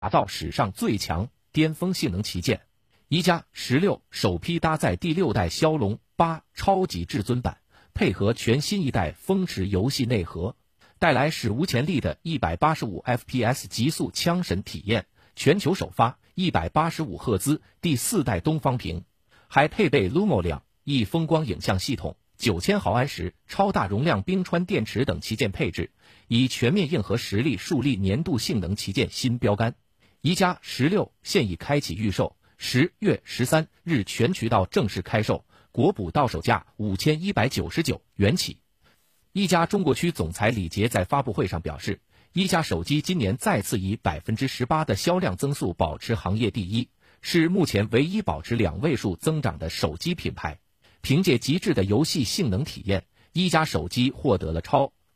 造史上最强巅峰性能旗舰。一加16首批搭载第6代骁龙8超级至尊版，配合全新一代风驰游戏内核，带来史无前例的185 FPS 极速枪神体验。全球首发185赫兹第4代东方屏，还配备 Lumo 2亿风光影像系统、9000毫安时超大容量冰川电池等旗舰配置，以全面硬核实力树立年度性能旗舰新标杆。一加16现已开启预售，10月13日全渠道正式开售，国补到手价5199元起。一加中国区总裁李杰在发布会上表示，一加手机今年再次以 18% 的销量增速保持行业第一，是目前唯一保持2位数增长的手机品牌。凭借极致的游戏性能体验，一加手机获得了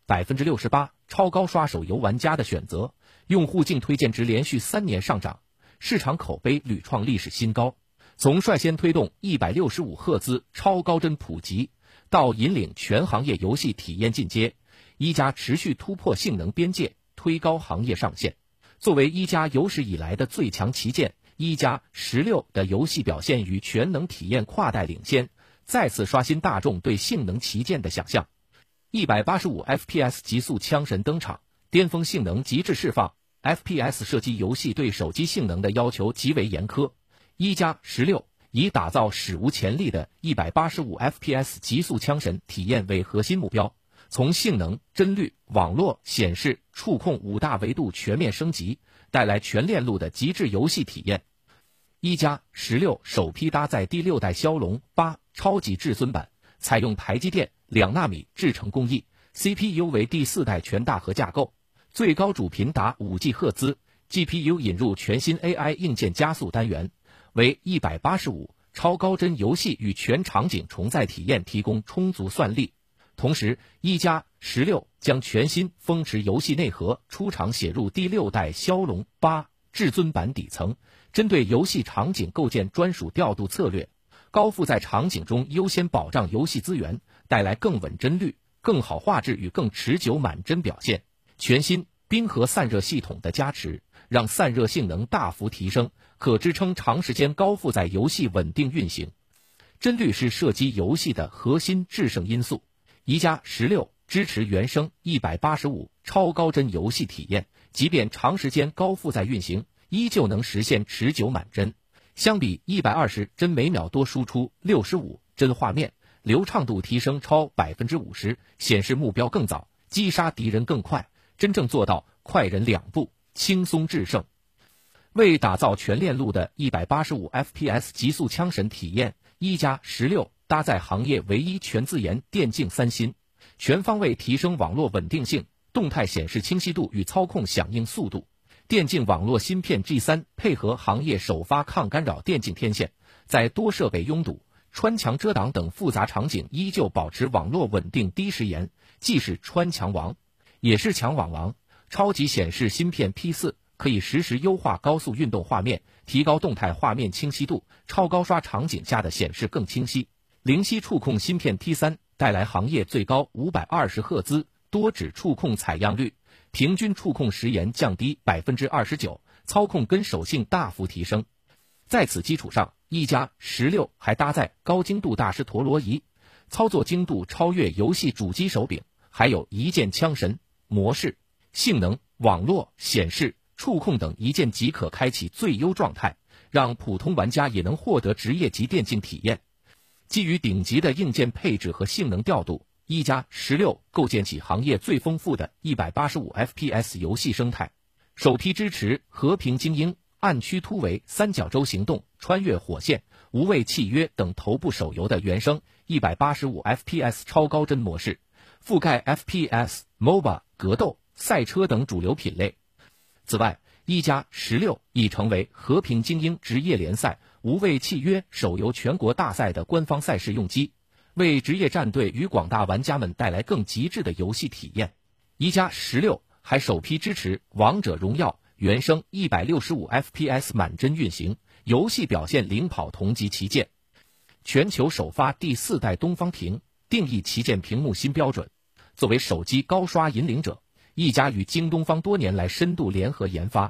68%超高刷手游玩家的选择，用户净推荐值连续3年上涨，市场口碑屡创历史新高。从率先推动165赫兹超高帧普及，到引领全行业游戏体验进阶，一加持续突破性能边界，推高行业上限。作为一加有史以来的最强旗舰，一加16的游戏表现与全能体验跨代领先，再次刷新大众对性能旗舰的想象。185 FPS 极速枪神登场，巅峰性能极致释放。FPS 射击游戏对手机性能的要求极为严苛，一加16以打造史无前例的185 FPS 极速枪神体验为核心目标，从性能、帧率、网络、显示、触控5大维度全面升级，带来全链路的极致游戏体验。一加16首批搭载第6代骁龙8超级至尊版，采用台积电2纳米制程工艺， CPU 为第4代全大核架构，最高主频达5G 赫兹， GPU 引入全新 AI 硬件加速单元，为185超高帧游戏与全场景重载体验提供充足算力。同时，一加16将全新风驰游戏内核出厂写入第6代骁龙8至尊版底层，针对游戏场景构建专属调度策略，高负载场景中优先保障游戏资源，带来更稳帧率、更好画质与更持久满帧表现。全新冰核散热系统的加持，让散热性能大幅提升，可支撑长时间高负载游戏稳定运行。帧率是射击游戏的核心制胜因素。一加16支持原生185超高帧游戏体验，即便长时间高负载运行，依旧能实现持久满帧。相比120帧每秒多输出65帧画面，流畅度提升超 50%， 显示目标更早，击杀敌人更快，真正做到快人2步，轻松制胜。为打造全链路的185 FPS 极速枪神体验，一加16搭载行业唯一全自研电竞3芯，全方位提升网络稳定性、动态显示清晰度与操控响应速度。电竞网络芯片 G3 配合行业首发抗干扰电竞天线，在多设备拥堵、穿墙遮挡等复杂场景依旧保持网络稳定低时延，既是穿墙王，也是强网王。超级显示芯片 P4 可以实时优化高速运动画面，提高动态画面清晰度，超高刷场景下的显示更清晰。灵犀触控芯片 T3 带来行业最高520赫兹多指触控采样率，平均触控时延降低 29%， 操控跟手性大幅提升。在此基础上，一加16还搭载高精度大师陀螺仪，操作精度超越游戏主机手柄，还有一键枪神模式，性能、网络、显示、触控等一键即可开启最优状态，让普通玩家也能获得职业级电竞体验。基于顶级的硬件配置和性能调度，一加16构建起行业最丰富的185 FPS 游戏生态，首批支持和平精英、暗区突围、三角洲行动、穿越火线、无畏契约等头部手游的原生185 FPS 超高帧模式，覆盖 FPS、MOBA、格斗、赛车等主流品类。此外，一加16已成为和平精英职业联赛、无畏契约手游全国大赛的官方赛事用机，为职业战队与广大玩家们带来更极致的游戏体验。一加16还首批支持王者荣耀原生165 FPS 满帧运行，游戏表现领跑同级旗舰。全球首发第4代东方屏，定义旗舰屏幕新标准。作为手机高刷引领者，一加与京东方多年来深度联合研发，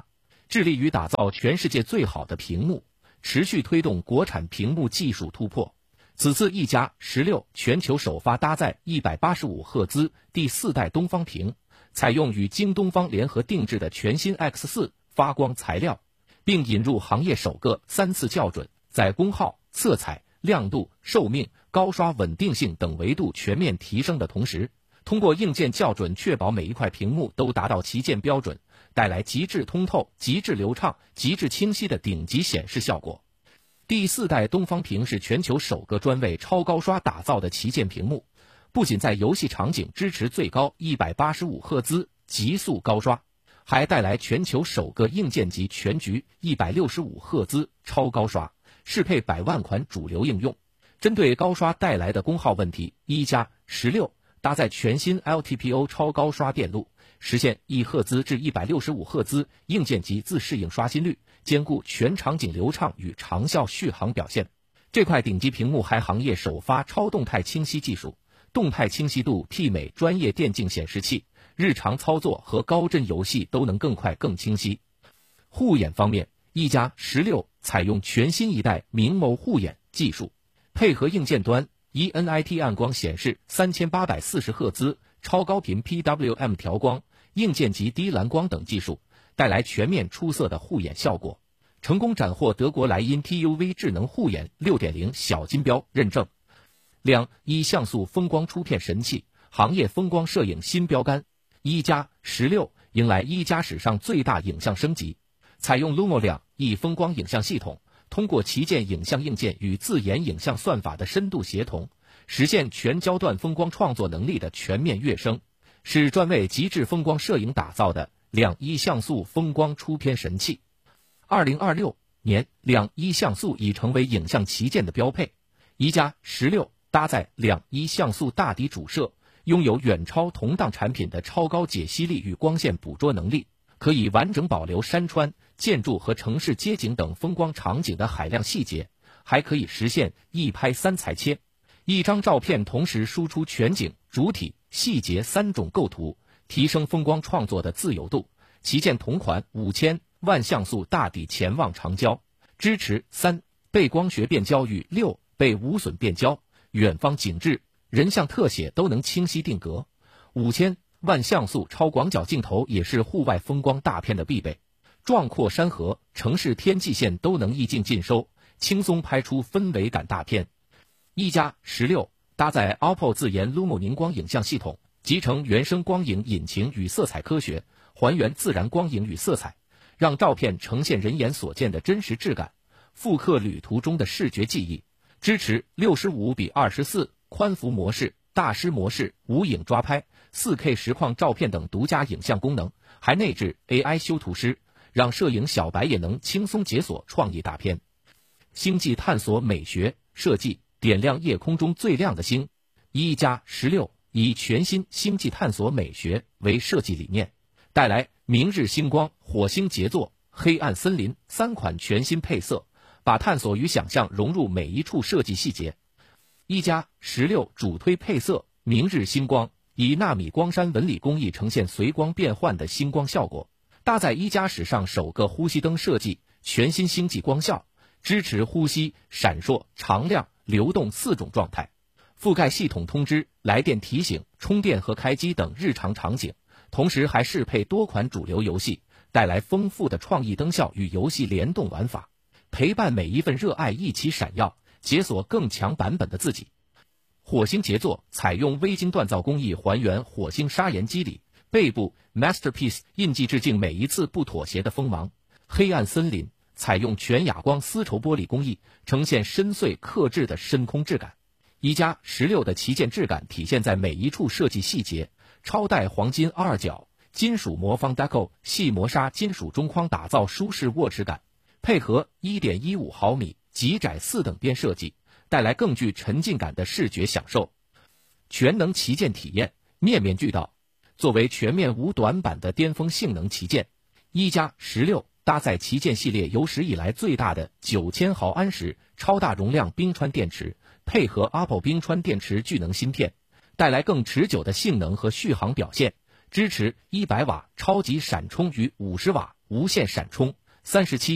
致力于打造全世界最好的屏幕，持续推动国产屏幕技术突破。此次一加16全球首发搭载185赫兹第4代东方屏，采用与京东方联合定制的全新 X4 发光材料，并引入行业首个3次校准，在功耗、色彩、亮度、寿命、高刷稳定性等维度全面提升的同时，通过硬件校准确保每一块屏幕都达到旗舰标准，带来极致通透、极致流畅、极致清晰的顶级显示效果。第4代东方屏是全球首个专为超高刷打造的旗舰屏幕，不仅在游戏场景支持最高185赫兹极速高刷，还带来全球首个硬件级全局165赫兹超高刷，适配100万款主流应用。针对高刷带来的功耗问题，一加16搭载全新 LTPO 超高刷电路，实现1赫兹至165赫兹硬件级自适应刷新率，兼顾全场景流畅与长效续航表现。这块顶级屏幕还行业首发超动态清晰技术，动态清晰度媲美专业电竞显示器，日常操作和高帧游戏都能更快更清晰。护眼方面，一加16采用全新一代明眸护眼技术，配合硬件端ENIT 暗光显示3840赫兹超高频 PWM 调光、硬件级低蓝光等技术，带来全面出色的护眼效果，成功斩获德国莱茵 TUV 智能护眼 6.0 小金标认证。1像素风光出片神器，行业风光摄影新标杆。一加16迎来一加史上最大影像升级，采用 Lumo 2风光影像系统，通过旗舰影像硬件与自研影像算法的深度协同，实现全焦段风光创作能力的全面跃升，是专为极致风光摄影打造的2.1像素风光出片神器。2026年2.1像素已成为影像旗舰的标配。一加16搭载2.1像素大底主摄，拥有远超同档产品的超高解析力与光线捕捉能力，可以完整保留山川、建筑和城市街景等风光场景的海量细节，还可以实现一拍3裁切，一张照片同时输出全景、主体、细节3种构图，提升风光创作的自由度。旗舰同款5000万像素大底潜望长焦，支持3倍光学变焦与6倍无损变焦，远方景致、人像特写都能清晰定格。5000万像素超广角镜头也是户外风光大片的必备，壮阔山河、城市天际线都能一镜尽收，轻松拍出氛围感大片。一加16搭载 OPPO 自研 Lumo 凝光影像系统，集成原生光影引擎与色彩科学，还原自然光影与色彩，让照片呈现人眼所见的真实质感，复刻旅途中的视觉记忆。支持65:24宽幅模式、大师模式、无影抓拍、4K 实况照片等独家影像功能，还内置 AI 修图师，让摄影小白也能轻松解锁创意大片。星际探索美学设计，点亮夜空中最亮的星。一加16以全新星际探索美学为设计理念，带来明日星光、火星杰作、黑暗森林3款全新配色，把探索与想象融入每一处设计细节。一加16主推配色明日星光，以纳米光栅纹理工艺呈现随光变换的星光效果，搭载一加史上首个呼吸灯设计，全新星际光效，支持呼吸、闪烁、常亮、流动4种状态，覆盖系统通知、来电提醒、充电和开机等日常场景，同时还适配多款主流游戏，带来丰富的创意灯效与游戏联动玩法，陪伴每一份热爱一起闪耀，解锁更强版本的自己。火星杰作采用微晶锻造工艺还原火星砂岩肌理，背部 Masterpiece 印记致敬每一次不妥协的锋芒。黑暗森林采用全哑光丝绸玻璃工艺，呈现深邃克制的深空质感。一加16的旗舰质感体现在每一处设计细节，超带黄金2角、金属魔方 Deco 细磨砂金属中框打造舒适握持感，配合 1.15 毫米极窄4等边设计，带来更具沉浸感的视觉享受。全能旗舰体验，面面俱到。作为全面无短板的巅峰性能旗舰，一加16搭载旗舰系列有史以来最大的9000毫安时超大容量冰川电池，配合 OPPO 冰川电池聚能芯片，带来更持久的性能和续航表现，支持100瓦超级闪充与50瓦无线闪充。 37